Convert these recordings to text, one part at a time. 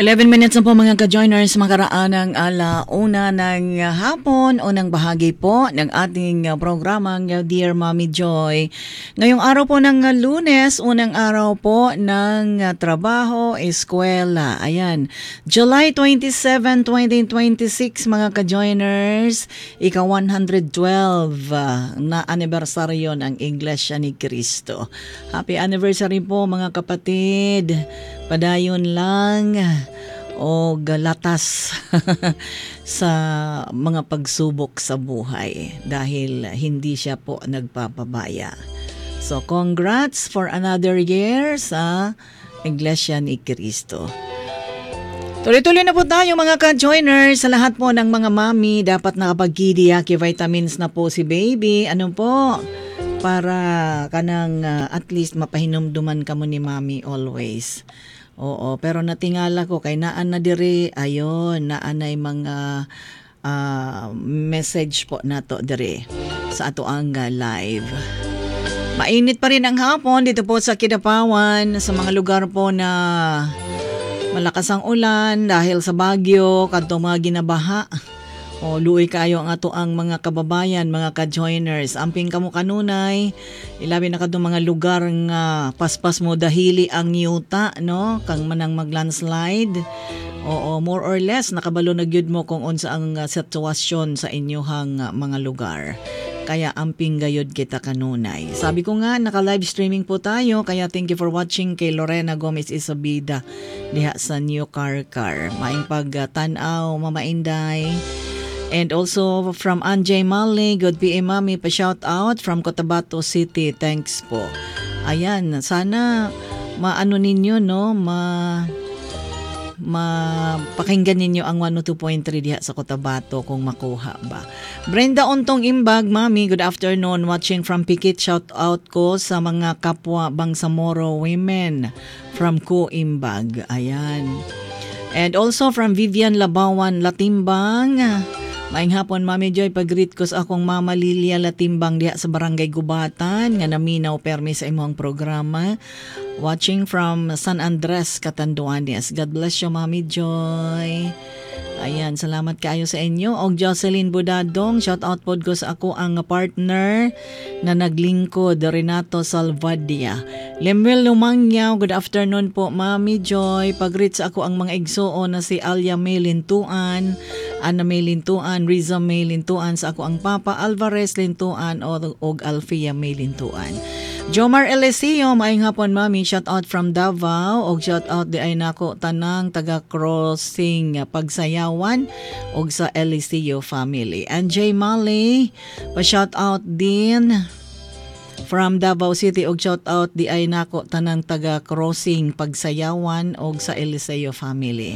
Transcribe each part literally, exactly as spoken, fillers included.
eleven minutes na po mga ka-joiners, makaraan ng alauna ng hapon, unang bahagi po ng ating programang Dear Mommy Joy. Ngayong araw po ng Lunes, unang araw po ng trabaho, eskwela. Ayan, July twenty-seventh, twenty twenty-six mga ka-joiners, ika one hundred twelve uh, na anibersaryo ng Iglesia ni Cristo. Happy anniversary po mga kapatid. Padayon lang o galatas sa mga pagsubok sa buhay dahil hindi siya po nagpapabaya. So congrats for another year sa Iglesia ni Cristo. Tuloy-tuloy na po tayo mga ka-joiners. Sa lahat po ng mga mami, dapat nakapag-Kidiyaki vitamins na po si baby. Ano po? Para kanang uh, at least mapahinumduman ka mo ni mami always. Oo, pero natingala ko kay naan na diri, ayon, naan ay mga uh, message po nato diri sa ato ang uh, live. Mainit pa rin ang hapon dito po sa Kidapawan, sa mga lugar po na malakas ang ulan dahil sa bagyo, kadto mga ginabaha. O luoy kayo ang ato ang mga kababayan, mga ka-joiners. Amping kamo kanunay, ilabi na kadto mga lugar nga paspas mo dahili ang yuta, no? Kang manang mag-landslide. Oo, more or less nakabalo na gyud mo kung unsa ang uh, sitwasyon sa inyohang uh, mga lugar. Kaya amping gayud kita kanunay. Sabi ko nga, naka-live streaming po tayo, kaya thank you for watching kay Lorena Gomez Isabida diha sa New Car Car. Maing pag-tanaw, uh, Mama Inday. And also from Anjay Mali, good P M Mami, pa-shout out from Cotabato City. Thanks po. Ayan, sana maano ninyo, no, ma mapakinggan ninyo ang one oh two point three diha sa Cotabato kung makuha ba. Brenda Ontong Imbag, Mami, good afternoon. Watching from Pikit, shout out ko sa mga kapwa Bangsamoro women from Ko Imbag. Ayan. And also from Vivian Labawan Latimbang. Maing hapon, Mami Joy, pag-greet ko sa akong Mama Lilia Latimbang diha sa Barangay Gubatan, nga naminaw permi sa imong programa. Watching from San Andres, Catanduanes. God bless you, Mami Joy. Ayan, salamat kaayo sa inyo. Og Jocelyn Budadong, shout out pod ko sa ako ang partner na naglingkod, Renato Salvadia. Lemuel Lumangyaw, good afternoon po, Mami Joy. Pag-greet sa ako ang mga igsuo na si Alia May Lintuan, Ana May Lintuan, Riza May Lintuan, sa ako ang Papa Alvarez Lintuan o og Alfia May Lintuan. Jomar Eliseo, maayong hapon, Mami. Shout out from Davao og shout out di ay nako tanang taga Crossing Pagsayawan og sa Eliseo family. And J Mali, pa shout out din from Davao City og shout out di ay nako tanang taga Crossing Pagsayawan og sa Eliseo family.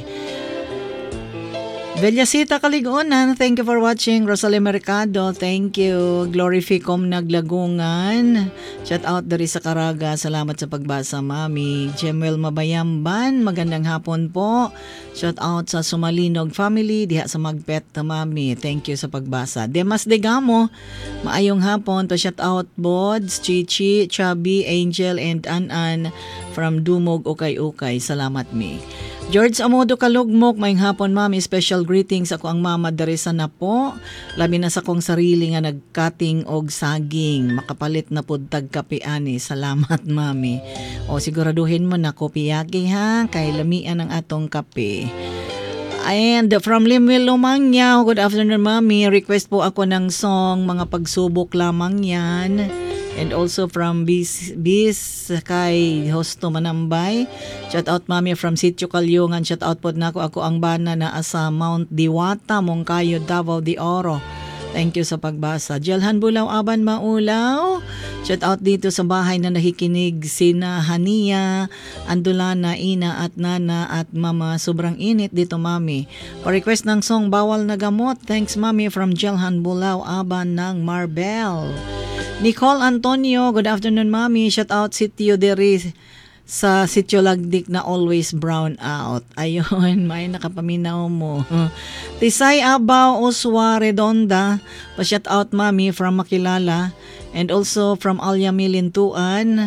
Vellasita Kaligunan, thank you for watching. Rosalie Mercado, thank you. Glorificom Naglagungan, shout out dari sa Caraga, salamat sa pagbasa, Mami. Jemuel Mabayamban, magandang hapon po. Shout out sa Sumalinog family diha sa Magpet, Mami. Thank you sa pagbasa. Demas Degamo, maayong hapon to. Shout out Bods, Chichi, Chubby, Angel and Anan from Dumog, Ukay-Ukay. Salamat, mi. George Amodo Kalugmok, maayong hapon, Mami. Special greetings ako ang Mama Darisa na po. Labi na sa kong sarili nga nagkating og saging. Makapalit na pud tag kape ani. Salamat, Mami. O siguraduhin mo na kopiyagi ha. Kay lamian ang atong kape. And from Lemuel Lumangyaw, good afternoon, Mami. Request po ako ng song Mga Pagsubok Lamang Yan. And also from Bis, Bis kay Hosto Manambay. Shout out, Mami, from Sitio Kalyungan. Shout out po na ako. Ako ang bana na asa Mount Diwata, Mongkayo, Davao de Oro. Thank you sa pagbasa. Jelhan Bulaw Aban Maulaw. Shout out dito sa bahay na nakikinig sina Hania, Andulana, Ina at Nana at Mama. Sobrang init dito, Mami. Pa-request ng song Bawal na Gamot. Thanks, Mami, from Jelhan Bulaw Aban ng Marbel. Nicole Antonio, good afternoon, Mami. Shout out Sitio Deri sa Sitio Lagdik na always brown out. Ayun, may nakapaminaw mo. Tisay Abaw Oswa Redonda, pa-shout out, Mami, from Makilala. And also from Alya Milintuan.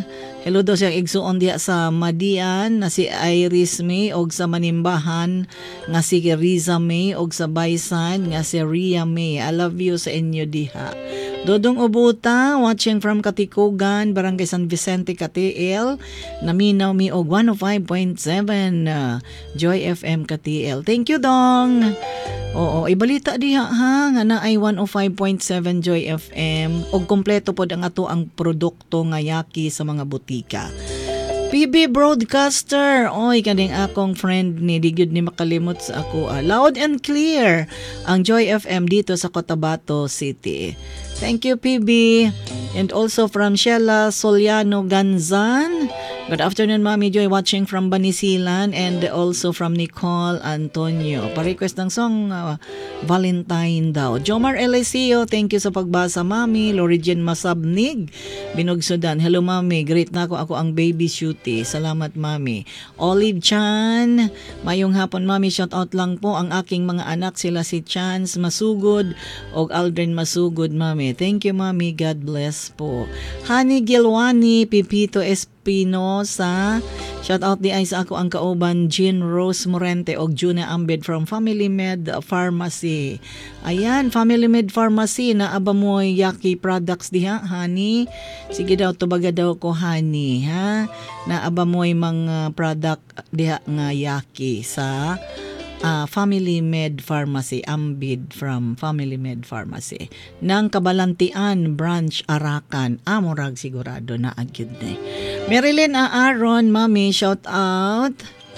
Hello daw siyang igsuon diha sa Madian na si Iris May og sa Manimbahan nga si Riza May og sa Baisan nga si Ria May. I love you sa inyo diha. Dodong Ubuta, watching from Katikugan, Barangay San Vicente, K T L. Naminaw mi og one oh five point seven uh, Joy F M K T L. Thank you, Dong. Oo, ibalita diha ha nga na ay one oh five point seven Joy F M og kompleto pod ang ato ang produkto nga yaki sa mga butika. P B Broadcaster, oy kaning akong friend ni di gyud ni makalimot sa ako. Ah, loud and clear ang Joy F M dito sa Cotabato City. Thank you, P B. And also from Sheila Soliano Ganzan. Good afternoon, Mami Joy, watching from Banisilan, and also from Nicole Antonio. Pa-request ng song uh, Valentine daw. Jomar Eliseo, thank you sa pagbasa, Mami. Lorigen Masabnig, Binugsudan. Hello, Mami. Great na ako. Ako ang baby shooty. Salamat, Mami. Olive Chan, mayong hapon, Mami. Shout out lang po ang aking mga anak. Sila si Chance Masugod o Aldrin Masugod, Mami. Thank you, Mami. God bless po. Honey Gilwani, Pipito Espinosa. Shout out di ay sa ako ang kauban Jean Rose Morente og Juna Ambed from Family Med Pharmacy. Ayan, Family Med Pharmacy na abamoy yaki products diha, honey. Sige daw tubaga daw ko, honey, ha. Na abamoy mga product diha nga yaki sa Uh, Family Med Pharmacy, Ambid from Family Med Pharmacy. Nang Kabalantian Branch Arakan, amorag sigurado na agyud na. Marilyn Aaron, Mami, shout out.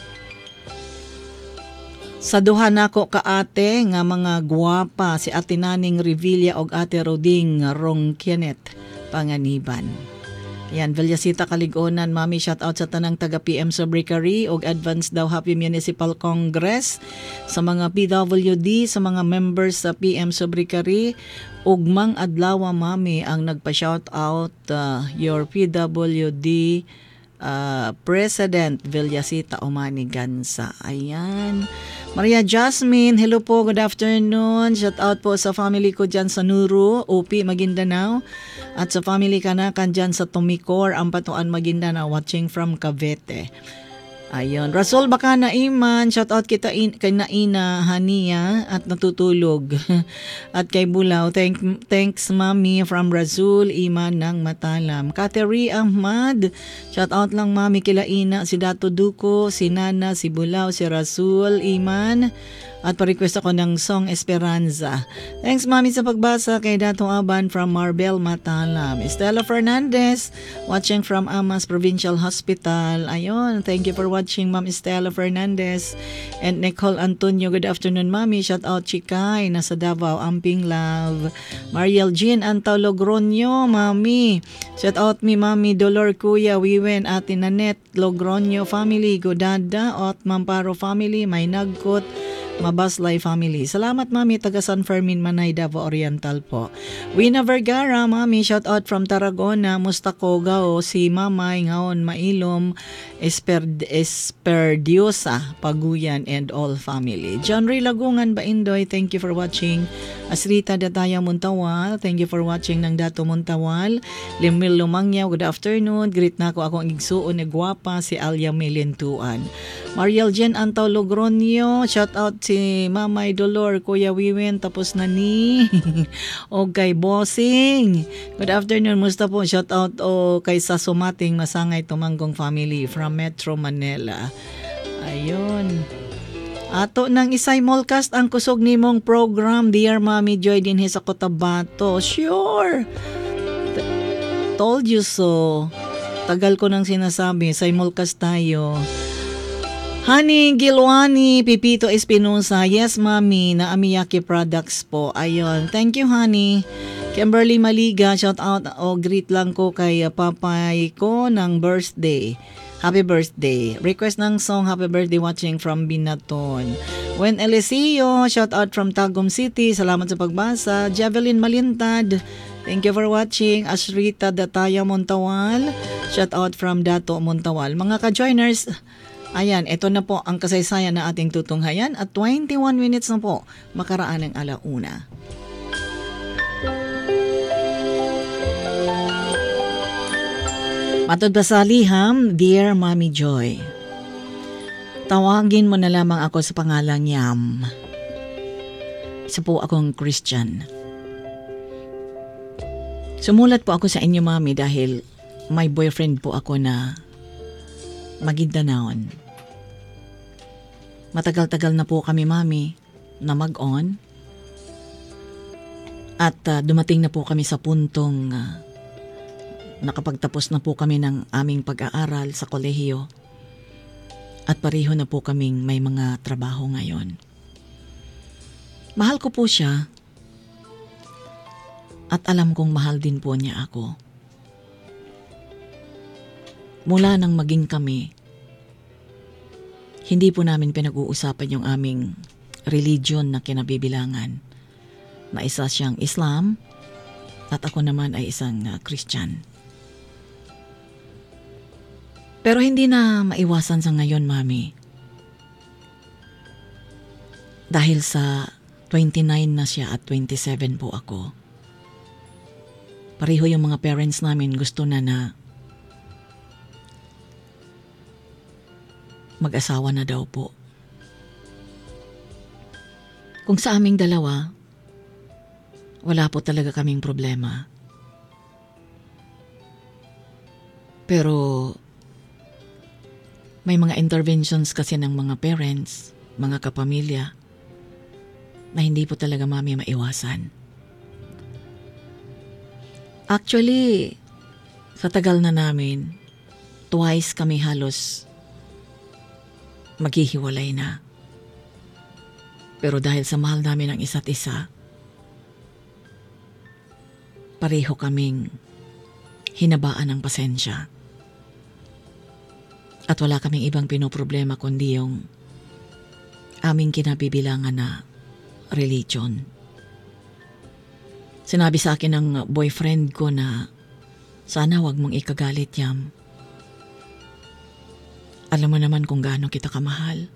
Sa duha nako ka ate nga mga guwapa si Ate Naning Revilla og Ate Roding Rongkienet Panganiban. Yan, Villasita Kaligonan, Mami, shout out sa tanang taga P M Sobricary og advance daw Happy Municipal Congress sa mga P W D, sa mga members sa P M Sobricary. Ugmang adlaw, Mami, ang nagpa-shout out uh, your P W D uh, President Villasita Omani Gansa. Ayan. Maria Jasmine, hello po, good afternoon. Shout out po sa family ko dyan sa Nuru, O P, Maguindanao. At sa family kanakan dyan sa Tumicor, Ampatuan, Maguindanao, watching from Cavite. Ayun. Rasol baka na iman, shout out kita in, kay Naina Hania at natutulog. At kay Bulaw, thank, thanks Mami from Rasul Iman ng Matalam. Kateri Ahmad, shout out lang Mami kila Ina, si Dato Duko, si Nana, si Bulaw, si Rasul Iman. At pa-request ako ng song Esperanza. Thanks, Mami, sa pagbasa kay Dato Aban from Marbel, Matalam. Estela Fernandez, watching from Amas Provincial Hospital. Ayun, thank you for watching, Ma'am Estela Fernandez. And Nicole Antonio, good afternoon, Mami. Shout out Chikay, nasa Davao, Amping Love. Mariel Jean Antaw Logronyo, Mami. Shout out mi, Mami Dolor Kuya, Wiwen, Ate Nanette, Logronyo family, Godada, Ot Mamparo family, May Nagkot, Mabaslay family. Salamat, Mami, taga San Fermin, Manay, Davao Oriental po. Wina Vergara, Mami, shout out from Tarragona, Mustacogao, si Mamay, Ngaon, Mailom, Esper, Esperdiosa, Paguyan, and all family. John Ray Lagungan, Baindoy, thank you for watching. Asrita Dataya Muntawal, thank you for watching ng Dato Muntawal. Limil Lumangyaw, good afternoon. Greet na ako, akong igsuon ni Guapa, si Alia Milintuan. Mariel Jen Antaw Logronyo, shout out si Mamay Dolor, Kuya Wiwen, tapos na ni o kay Bossing. Good afternoon, musta po? Shout out o kay Sasumating Masangay Tumanggong family from Metro Manila. Ayun. Ato nang isimulcast ang kusog nimong program, Dear Mami Joy, din sa Cotabato. Sure. T- told you so. Tagal ko nang sinasabi, simulcast tayo. Honey Gilwani, Pipito Espinosa, yes Mami, na Amiyaki Products po. Ayun, thank you honey. Kimberly Maliga, shout out o greet lang ko kay papay ko ng birthday. Happy birthday. Request ng song Happy Birthday watching from Binaton. When Eliseo, shout out from Tagum City. Salamat sa pagbasa. Javelin Malintad, thank you for watching. Ashrita Dataya Montawal, shout out from Dato Montawal. Mga ka-joiners, ayan, ito na po ang kasaysayan na ating tutunghayan at twenty-one minutes na po makaraan ng alauna. Matod ba sa liham, Dear Mommy Joy, tawagin mo na lamang ako sa pangalang Yam. Isa po akong Christian. Sumulat po ako sa inyo, Mami, dahil may boyfriend po ako na Maguindanaon. Matagal-tagal na po kami, Mami, na mag-on. At uh, dumating na po kami sa puntong uh, nakapagtapos na po kami ng aming pag-aaral sa kolehiyo. At pareho na po kaming may mga trabaho ngayon. Mahal ko po siya. At alam kong mahal din po niya ako. Mula nang maging kami, hindi po namin pinag-uusapan yung aming religion na kinabibilangan. Na isa siyang Islam at ako naman ay isang uh, Christian. Pero hindi na maiwasan sa ngayon, Mami. Dahil sa twenty-nine na siya at twenty-seven po ako. Pareho yung mga parents namin gusto na na mag-asawa na daw po. Kung sa aming dalawa, wala po talaga kaming problema. Pero may mga interventions kasi ng mga parents, mga kapamilya, na hindi po talaga, Mami, maiwasan. Actually, sa tagal na namin, twice kami halos maghihiwalay na. Pero dahil sa mahal namin ang isa't isa, pareho kaming hinabaan ng pasensya. At wala kaming ibang pinoproblema kundi yung aming kinabibilangan na religion. Sinabi sa akin ng boyfriend ko na sana wag mong ikagalit, Yam. Alam mo naman kung gaano kita kamahal.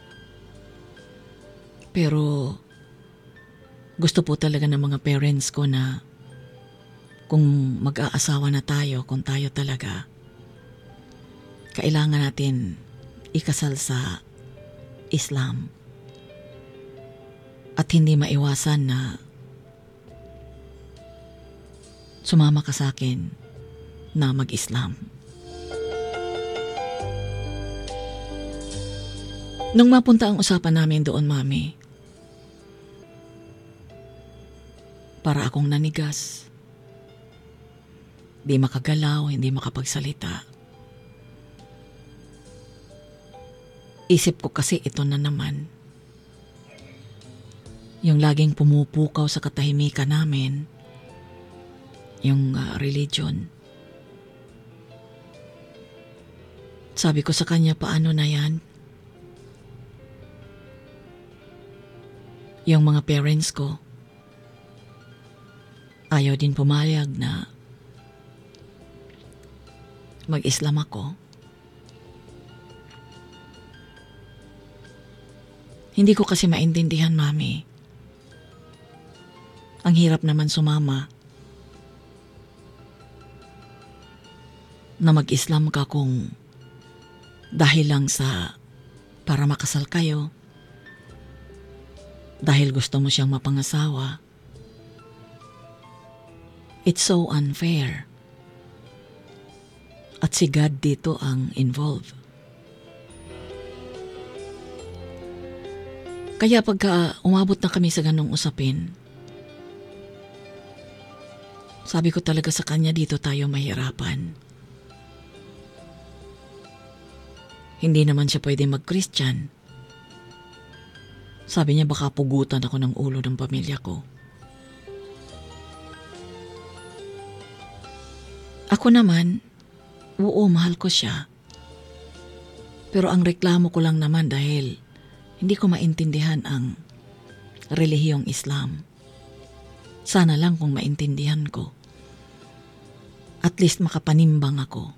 Pero gusto po talaga ng mga parents ko na kung mag-aasawa na tayo, kung tayo talaga, kailangan natin ikasal sa Islam. At hindi maiwasan na sumama ka sa akin na mag-Islam. Nung mapunta ang usapan namin doon, Mami, para akong nanigas. Di makagalaw, hindi makapagsalita. Isip ko kasi ito na naman. Yung laging pumupukaw sa katahimikan namin, yung uh, religion. Sabi ko sa kanya, paano na yan? Yung mga parents ko, ayaw din pumayag na mag-Islam ako. Hindi ko kasi maintindihan, Mami. Ang hirap naman sumama na mag-Islam ka kung dahil lang sa para makasal kayo, dahil gusto mo siyang mapangasawa. It's so unfair. At si God dito ang involved. Kaya pagka umabot na kami sa ganong usapin, sabi ko talaga sa kanya, dito tayo mahirapan. Hindi naman siya pwede mag-Christian. Sabi niya baka pugutan ako ng ulo ng pamilya ko. Ako naman, oo, mahal ko siya. Pero ang reklamo ko lang naman dahil hindi ko maintindihan ang relihiyong Islam. Sana lang kung maintindihan ko. At least makapanimbang ako.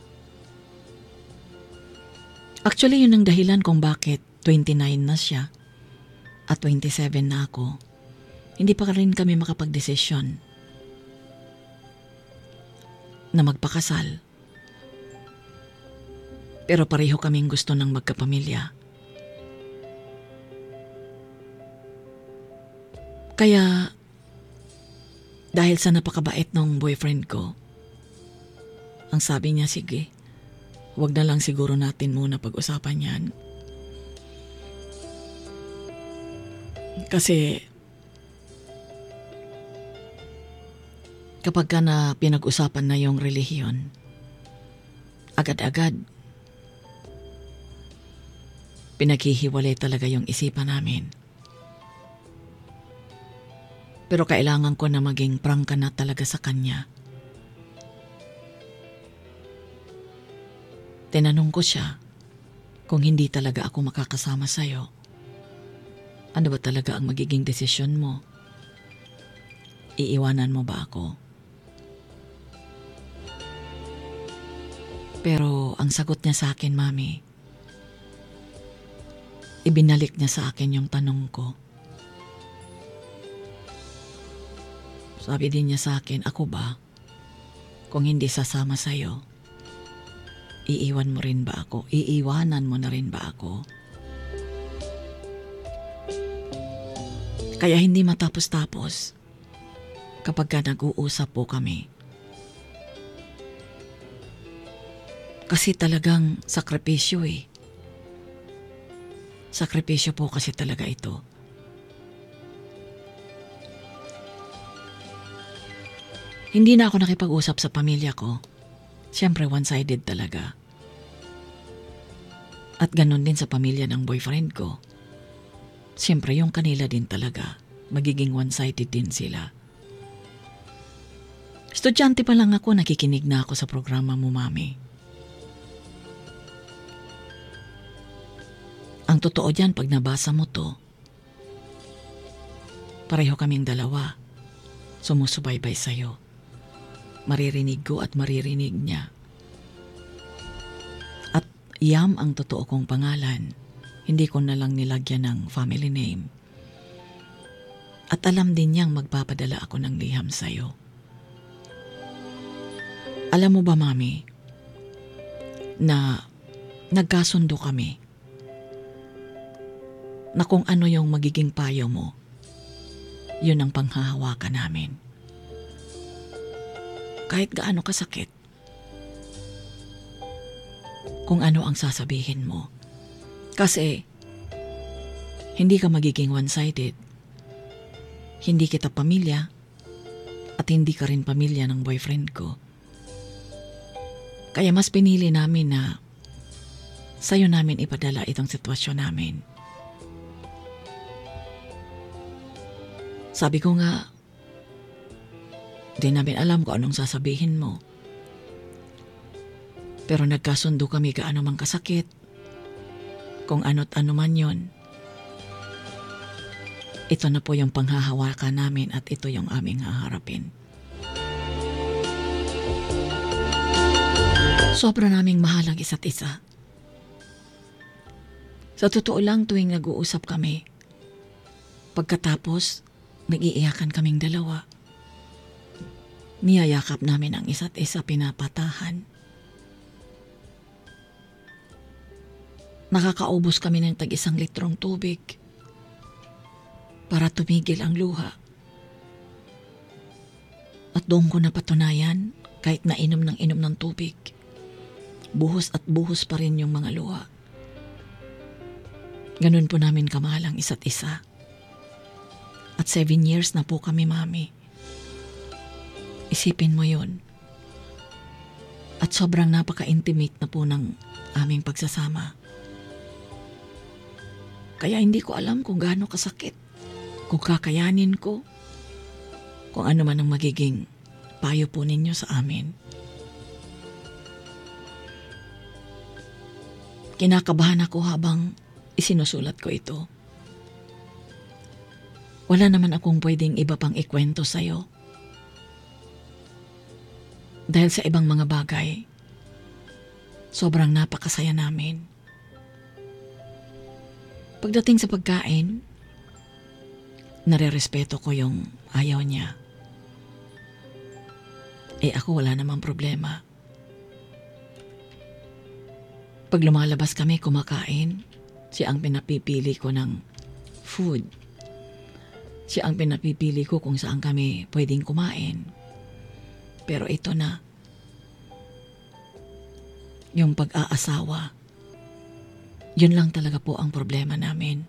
Actually, yun ang dahilan kung bakit twenty-nine na siya at twenty-seven na ako. Hindi pa rin kami makapagdesisyon na magpakasal. Pero pareho kaming gusto ng magkapamilya. Kaya, dahil sa napakabait ng boyfriend ko, ang sabi niya, sige, wag na lang siguro natin muna pag-usapan yan. Kasi, kapag ka na pinag-usapan na yung relihiyon, agad-agad, pinaghihiwalay talaga yung isipan namin. Pero kailangan ko na maging prangka na talaga sa kanya. Tinanong ko siya kung hindi talaga ako makakasama sa'yo. Ano ba talaga ang magiging desisyon mo? Iiwanan mo ba ako? Pero ang sagot niya sa akin, Mami, ibinalik niya sa akin yung tanong ko. Sabi din niya sa akin, ako ba? Kung hindi sasama sa'yo, iiwan mo rin ba ako? Iiwanan mo na rin ba ako? Kaya hindi matapos-tapos kapag ka nag-uusap po kami. Kasi talagang sakripisyo eh. Sakripisyo po kasi talaga ito. Hindi na ako nakipag-usap sa pamilya ko. Siyempre one-sided talaga. At ganun din sa pamilya ng boyfriend ko. Siyempre yung kanila din talaga. Magiging one-sided din sila. Estudyante pa lang ako, nakikinig na ako sa programa mo, Mami. Ang totoo dyan, pag nabasa mo to, pareho kaming dalawa, sumusubaybay sa'yo. Maririnig ko at maririnig niya. At Yam ang totoo kong pangalan. Hindi ko na lang nilagyan ng family name. At alam din niyang magpapadala ako ng liham sa'yo. Alam mo ba, Mami, na nagkasundo kami na kung ano yung magiging payo mo, yun ang panghahawakan namin. Kahit gaano kasakit, kung ano ang sasabihin mo. Kasi, hindi ka magiging one-sided. Hindi kita pamilya, at hindi ka rin pamilya ng boyfriend ko. Kaya mas pinili namin na sa'yo namin ipadala itong sitwasyon namin. Sabi ko nga, di namin alam kung anong sasabihin mo. Pero nagkasundo kami gaano mang kasakit. Kung ano't ano man yun. Ito na po yung panghahawakan namin at ito yung aming haharapin. Sobra naming mahal ang isa't isa. Sa totoo lang, tuwing nag-uusap kami, pagkatapos, nag-iiyakan kaming dalawa. Niyayakap namin ang isa't isa, pinapatahan. Nakakaubos kami ng tag-isang litrong tubig para tumigil ang luha. At doon ko napatunayan, kahit nainom ng inom ng tubig, buhos at buhos pa rin yung mga luha. Ganun po namin kamahal ang isa't isa. At seven years na po kami, Mami. Isipin mo yun. At sobrang napaka-intimate na po ng aming pagsasama. Kaya hindi ko alam kung gaano kasakit, kung kakayanin ko, kung ano man ang magiging payo po ninyo sa amin. Kinakabahan ako habang isinusulat ko ito. Wala naman akong pwedeng iba pang ikwento sa'yo. Dahil sa ibang mga bagay, sobrang napakasaya namin. Pagdating sa pagkain, nare-respeto ko yung ayaw niya. Eh ako wala namang problema. Pag lumalabas kami kumakain, siya ang pinapipili ko ng food. Siya ang pinapipili ko kung saan kami pwedeng kumain. Pero ito na, yung pag-aasawa, yun lang talaga po ang problema namin.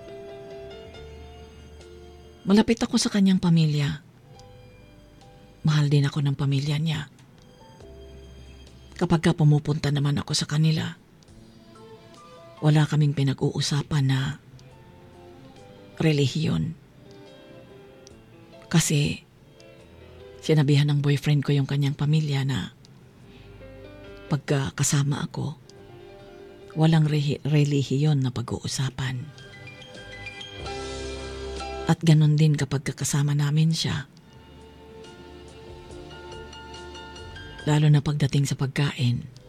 Malapit ako sa kanyang pamilya. Mahal din ako ng pamilya niya. Kapag ka pumupunta naman ako sa kanila, wala kaming pinag-uusapan na relihiyon. Kasi sinabihan ng boyfriend ko yung kanyang pamilya na pagka kasama ako, walang rehi- relihiyon na pag-uusapan. At ganon din kapag kasama namin siya. Lalo na pagdating sa pagkain,